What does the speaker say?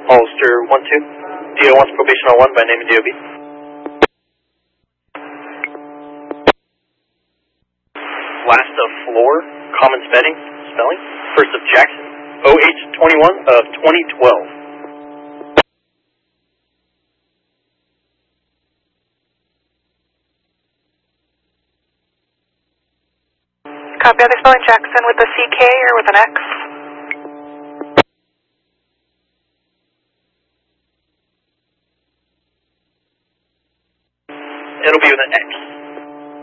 Hollister 1-2. DO wants probation on 1 by name and DOB. Last of floor, common spelling. First of Jackson, OH21 of 2012. Copy, are they spelling Jackson with a CK or with an X?